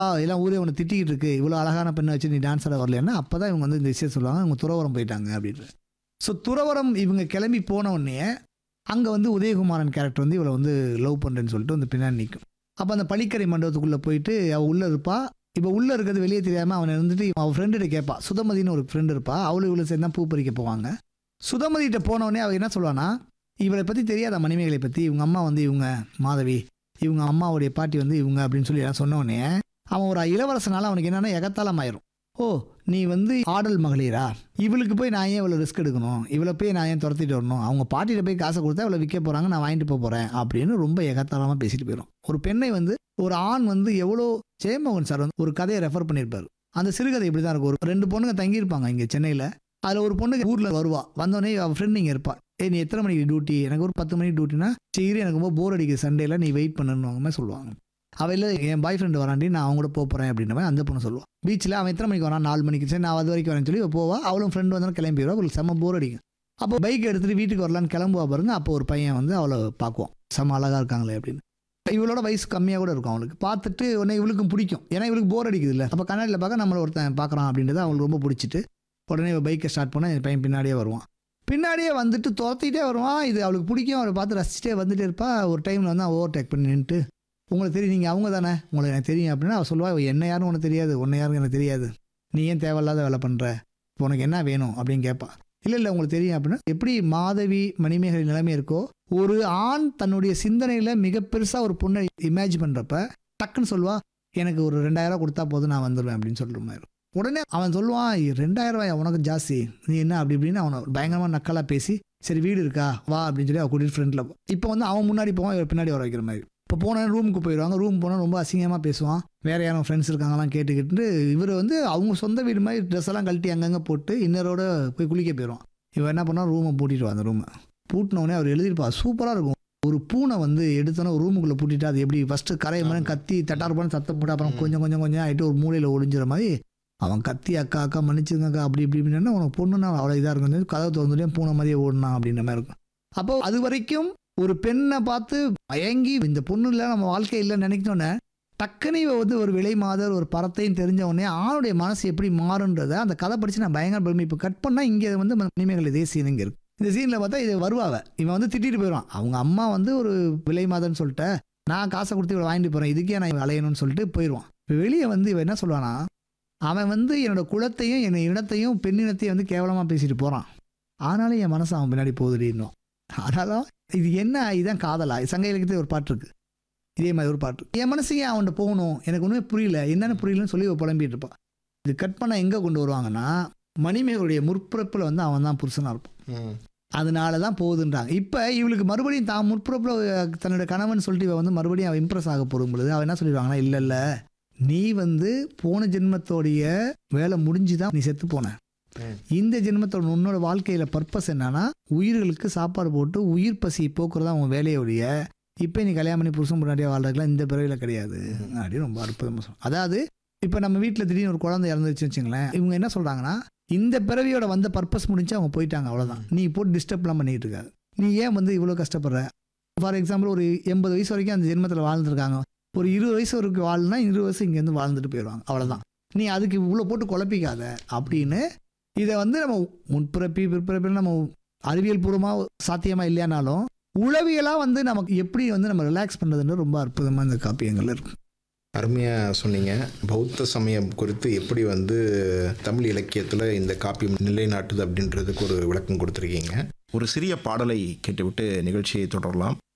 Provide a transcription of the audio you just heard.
எல்லாம் ஊரே உன்னை திட்டிக்கிட்டு இருக்கு, இவ்வளோ அழகான பெண்ணை வச்சு நீ டான்ஸ் ஆட வரலைன்னா அப்போ தான் இவங்க வந்து இந்த விஷயம் சொல்லுவாங்க, இவங்க துறவரம் போயிட்டாங்க அப்படின்னு. ஸோ துறவரம் இவங்க கிளம்பி போன உடனே அங்கே வந்து உதயகுமாரன் கேரக்டர் வந்து இவளை வந்து லவ் பண்ணுறேன்னு சொல்லிட்டு வந்து பின்னாடி நிற்கும். அப்போ அந்த பழிக்கரை மண்டபத்துக்குள்ளே போயிட்டு அவள் உள்ளே இருப்பா. இப்போ உள்ளே இருக்கிறது வெளியே தெரியாமல் அவனை இருந்துட்டு அவள் ஃப்ரெண்டுகிட்ட கேட்பா. சுதமதினு ஒரு ஃப்ரெண்டு இருப்பா, அவளும் இவ்வளோ சேர்ந்து தான் பூ பறிக்க போவாங்க. சுதமதிகிட்ட போனவொடனே அவள் என்ன சொல்லுவானா, இவளை பற்றி தெரியாத மணிமேகலை பற்றி, இவங்க அம்மா வந்து இவங்க மாதவி, இவங்க அம்மாவுடைய பாட்டி வந்து இவங்க அப்படின்னு சொல்லி எல்லாம் சொன்னோடனே அவன் ஒரு இளவரசனால அவனுக்கு என்னென்னா எகத்தாளம் ஆயிரும். ஓ, நீ வந்து ஆடல் மகளிரா, இவளுக்கு போய் நான் ஏன் இவ்வளோ ரிஸ்க் எடுக்கணும், இவளை போய் நான் ஏன் துரத்திட்டு வரணும், அவங்க பாட்டிகிட்ட போய் காசை கொடுத்தா இவ்வளோ விற்க போகிறாங்க, நான் வாங்கிட்டு போகிறேன் அப்படின்னு ரொம்ப எகத்தாளமாக பேசிட்டு போயிடும். ஒரு பெண்ணை வந்து ஒரு ஆண் வந்து எவ்வளோ, ஜெயமோகன் சார் வந்து ஒரு கதையை ரெஃபர் பண்ணியிருப்பார். அந்த சிறுகதை இப்படி தான் இருக்கும். ஒரு 2 பொண்ணுங்க தங்கியிருப்பாங்க இங்கே சென்னையில். அதில் ஒரு பொண்ணுக்கு ஊரில் வருவா, வந்தோடனே அவள் ஃப்ரெண்ட் இங்கே இருப்பாள். நீ எத்தனை மணிக்கு டியூட்டி, எனக்கு ஒரு 10 மணிக்கு டியூட்டினா சரி, எனக்கு ரொம்ப போர் அடிக்குது சண்டேல, நீ வெயிட் பண்ணணுவாங்க சொல்லுவாங்க. அவள் இல்லை, என் பாய் ஃப்ரெண்டு வராண்டி, நான் அவங்க கூட போகிறேன் அப்படின்ற மாதிரி அந்த பொண்ணு சொல்லுவாள். பீச்சில் அவன் எத்தனை மணிக்கு வரான், 4 மணிக்கு, சரி நான் அது வரைக்கும் வரேன்னு சொல்லி போவா. அவளும் ஃப்ரெண்டு வந்தாலும் கிளம்பிடுவா. அவளுக்கு செம்ம போர் அடிக்கும். அப்போ பைக் எடுத்துகிட்டு வீட்டுக்கு வரலான்னு கிளம்புவா பாருங்க. அப்போ ஒரு பையன் வந்து அவளை பார்க்குவான், செம்ம அழகாக இருக்காங்களே அப்படின்னு. இவளோட வயசு கம்மியாக கூட இருக்கும். அவளுக்கு பார்த்துட்டு உடனே இவளுக்கும் பிடிக்கும், ஏன்னா இவளுக்கு போர் அடிக்குது இல்லை. அப்போ கண்ணாடியில் பார்க்க நம்மளை ஒருத்தன் பார்க்குறான் அப்படின்றது அவளுக்கு ரொம்ப பிடிச்சிட்டு உடனே பைக்கை ஸ்டார்ட் பண்ணால் என் பையன் பின்னாடியே வருவான். பின்னாடியே வந்துட்டு துரத்திட்டே வருவான். இது அவளுக்கு பிடிக்கும். அவளை பார்த்து ரசிச்சுட்டே வந்துட்டே இருப்பா. ஒரு டைமில் வந்து அவள் ஓவர்டேக் பண்ணி நின்றுட்டு, உங்களுக்கு தெரியும், நீங்கள் அவங்க தானே, உங்களுக்கு எனக்கு தெரியும் அப்படின்னா அவள் சொல்லுவா, என்ன யாரும் உனக்கு தெரியாது, உன்னை யாரும் எனக்கு தெரியாது, நீ ஏன் தேவையில்லாத வேலை பண்ணுற, இப்போ உனக்கு என்ன வேணும் அப்படின்னு கேட்பா. இல்லை உங்களுக்கு தெரியும் அப்படின்னா, எப்படி மாதவி மணிமேகலை நிலைமை இருக்கோ, ஒரு ஆண் தன்னுடைய சிந்தனையில் மிக பெருசாக ஒரு பொண்ணை இமேஜின் பண்ணுறப்ப டக்குன்னு சொல்லுவா, எனக்கு ஒரு 2000 கொடுத்தா போதும் நான் வந்துடுவேன் அப்படின்னு சொல்கிற மாதிரி. உடனே அவன் சொல்லுவான், 2000 உனக்கு ஜாஸ்தி, நீ என்ன அப்படி இப்படின்னு அவனை பயங்கரமாக நக்கலாக பேசி, சரி வீடு இருக்கா வா அப்படின்னு சொல்லி அவள் கூட்டிகிட்டு ஃப்ரெண்டில் இப்போ வந்து அவன் முன்னாடி போவான், இவர் பின்னாடி வர வைக்கிற மாதிரி. இப்போ போனால் ரூமுக்கு போயிடுவாங்க. ரூம் போனால் ரொம்ப அசிங்கமாக பேசுவான், வேறு யாரும் ஃப்ரெண்ட்ஸ் இருக்காங்கலாம் கேட்டுக்கிட்டு. இவர் வந்து அவங்க சொந்த வீடு மாதிரி ட்ரெஸ் எல்லாம் கழட்டி அங்கங்கே போட்டு இன்னரோட போய் குளிக்க போயிடுவான். இவன் என்ன பண்ணால் ரூமை பூட்டிட்டு அந்த ரூமை பூட்டினோடனே அவர் எழுதியிருப்பா, சூப்பராக இருக்கும். ஒரு பூனை வந்து எடுத்தோன்னே ஒரு ரூமுக்குள்ளே பூட்டிட்டு அது எப்படி ஃபஸ்ட்டு கரையை மாதிரி கத்தி தட்டார்பான்னு சத்தம் போட்டு அப்புறம் கொஞ்சம் கொஞ்சம் கொஞ்சம் ஆகிட்டு ஒரு மூலையில் ஒளிஞ்சிற மாதிரி அவன் கத்தி அக்கா அக்கா மன்னிச்சுங்கக்கா அப்படி இப்படி இப்படின்னா உனக்கு பொண்ணுன்னா அவ்வளோ இதாக இருக்கும், கதவை திறந்துட்டே பூனை மாதிரியே ஓடனா அப்படின்ற மாதிரி இருக்கும். அப்போ அது வரைக்கும் ஒரு பெண்ணை பார்த்து மயங்கி இந்த பொண்ணு இல்லை நம்ம வாழ்க்கை இல்லைன்னு நினைக்கணுன்னே டக்குனு வந்து ஒரு விலை மாதர் ஒரு பரத்தையும் தெரிஞ்ச உடனே ஆணுடைய மனசு எப்படி மாறுன்றதை அந்த கதை படித்து நான் பயங்கர பிரமி. இப்போ கட் பண்ணால் இங்கே வந்து மணிமேகலை இதே சீன் இங்கே இருக்குது. இந்த சீனில் பார்த்தா இது வருவாங்க, இவன் வந்து திட்டிட்டு போயிடுவான். அவங்க அம்மா வந்து ஒரு விலை மாதர்னு சொல்லிட்டு நான் காசை கொடுத்து இவளை வாங்கிட்டு போகிறேன், இதுக்கே நான் அலையணும்னு சொல்லிட்டு போயிடுவான். இப்போ வெளியே வந்து இவன் என்ன சொல்லுவானா, அவன் வந்து என்னோட குலத்தையும் என்னை இனத்தையும் பெண்ணினத்தையும் வந்து கேவலமாக பேசிட்டு போகிறான், ஆனாலும் என் மனசு அவன் பின்னாடி போகுதுடின்னும். ஆனாலும் இது என்ன, இதுதான் காதலா? சங்க இலக்கியத்தில் ஒரு பாட்டு இருக்குது, இதே மாதிரி ஒரு பாட்டு. என் மனசுக்கு அவன்கிட்ட போகணும், எனக்கு ஒன்றுமே புரியல, என்னென்னு புரியலன்னு சொல்லி புலம்பிட்டு இருப்பான். இது கட் பண்ண எங்கே கொண்டு வருவாங்கன்னா, மணிமேகலுடைய முற்பிறப்பில் வந்து அவன் தான் புருஷனாக இருப்பான், அதனால தான் போகுதுன்றாங்க. இப்போ இவளுக்கு மறுபடியும் தான் முற்பிறப்பில் தன்னோட கணவன் சொல்லிட்டு இவன் வந்து மறுபடியும் அவன் இம்ப்ரெஸ் ஆக போடும் பொழுது அவன் என்ன சொல்லிடுவாங்கன்னா, இல்லை நீ வந்து போன ஜென்மத்தோடைய வேலை முடிஞ்சு தான் நீ செத்து போன, இந்த ஜென்மத்தோட உன்னோட வாழ்க்கையில் பர்பஸ் என்னன்னா உயிர்களுக்கு சாப்பாடு போட்டு உயிர் பசி போக்குறதா உன் வேலையோடைய, இப்போ நீ கல்யாணம் பண்ணி புருஷன் முன்னாடியே வாழ்றதுலாம் இந்த பிறவியில் கிடையாது அப்படின்னு ரொம்ப அற்புதமாக சொல்லுவாங்க. அதாவது இப்போ நம்ம வீட்டில் திடீர்னு ஒரு குழந்தை இறந்துச்சு வச்சுங்களேன், இவங்க என்ன சொல்கிறாங்கன்னா, இந்த பிறவியோட வந்த பர்பஸ் முடிஞ்சு அவங்க போயிட்டாங்க, அவ்வளோதான், நீ போட்டு டிஸ்டர்ப்லாம் பண்ணிகிட்டு இருக்காது, நீ ஏன் வந்து இவ்வளோ கஷ்டப்படுற. ஃபார் எக்ஸாம்பிள் ஒரு 80 வயசு வரைக்கும் அந்த ஜென்மத்தில் வாழ்ந்துருக்காங்க, ஒரு 20 வயசு வரைக்கும் வாழ்னா 20 வருஷம் இங்கேருந்து வாழ்ந்துட்டு போயிடுவாங்க, அவ்வளோதான், நீ அதுக்கு இவ்வளோ போட்டு குழப்பிக்காத அப்படின்னு. இதை வந்து நம்ம முற்பிறப்பி பிற்பிறப்பில் நம்ம அறிவியல் பூர்வமாக சாத்தியமாக இல்லையானாலும் உளவியலாக வந்து நமக்கு எப்படி வந்து நம்ம ரிலாக்ஸ் பண்ணுறதுன்னு ரொம்ப அற்புதமாக இந்த காப்பியங்கள் இருக்கும். அருமையாக சொன்னீங்க. பௌத்த சமயம் குறித்து எப்படி வந்து தமிழ் இலக்கியத்தில் இந்த காப்பியம் நிலைநாட்டுது அப்படின்றதுக்கு ஒரு விளக்கம் கொடுத்துருக்கீங்க. ஒரு சிறிய பாடலை கேட்டுவிட்டு நிகழ்ச்சியை தொடரலாம்.